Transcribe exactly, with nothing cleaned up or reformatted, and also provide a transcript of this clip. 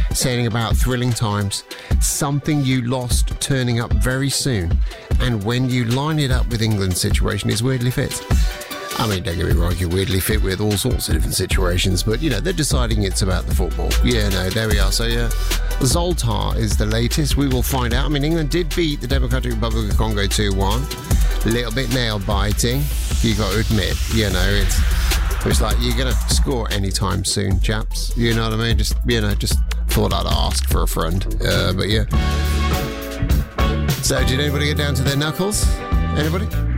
saying about thrilling times, something you lost turning up very soon, and when you line it up with England's situation, is weirdly fit. I mean, don't get me wrong, you're weirdly fit with all sorts of different situations, but, you know, they're deciding it's about the football. Yeah, no, there we are. So, yeah, Zoltar is the latest. We will find out. I mean, England did beat the Democratic Republic of Congo two one. A little bit nail-biting, you got to admit. You know, it's, it's like you're going to score anytime soon, chaps. You know what I mean? Just, you know, just thought I'd ask for a friend. Uh, but, yeah. So, did anybody get down to their knuckles? Anybody?